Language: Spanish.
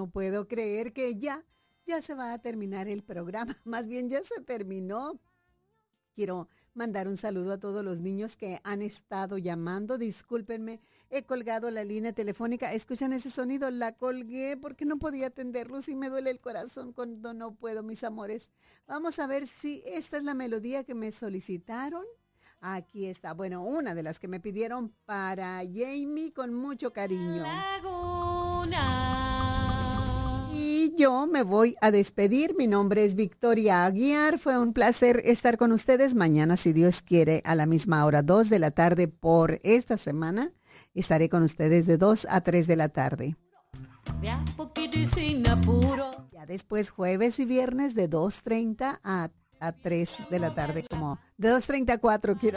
no puedo creer que ya se va a terminar el programa. Más bien ya se terminó. Quiero mandar un saludo a todos los niños que han estado llamando. Discúlpenme, he colgado la línea telefónica. ¿Escuchan ese sonido? La colgué porque no podía atenderlos y me duele el corazón cuando no puedo, mis amores. Vamos a ver si esta es la melodía que me solicitaron. Aquí está. Bueno, una de las que me pidieron para Jamie con mucho cariño. Y yo me voy a despedir. Mi nombre es Victoria Aguiar. Fue un placer estar con ustedes. Mañana, si Dios quiere, a la misma hora, 2 de la tarde por esta semana. Estaré con ustedes de 2 a 3 de la tarde. Ya después, jueves y viernes, de 2:30 a 3 de la tarde, como de 2:30 a 4, quiero